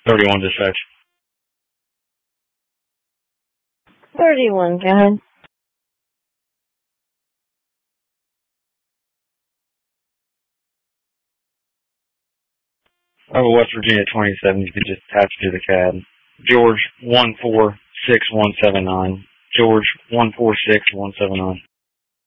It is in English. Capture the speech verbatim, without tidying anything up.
thirty-one dispatch. thirty-one, go ahead. Oh, West Virginia twenty-seven, you could just attach to the C A D. George one four six one seven nine. George one four six one seven nine.